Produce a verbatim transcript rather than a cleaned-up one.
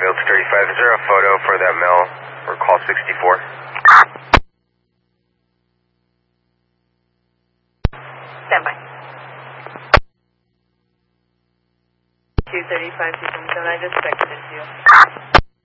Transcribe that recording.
Field thirty-five, is there a photo for that male for call sixty-four? Stand by. two thirty-five, two seven seven, I just texted it to you.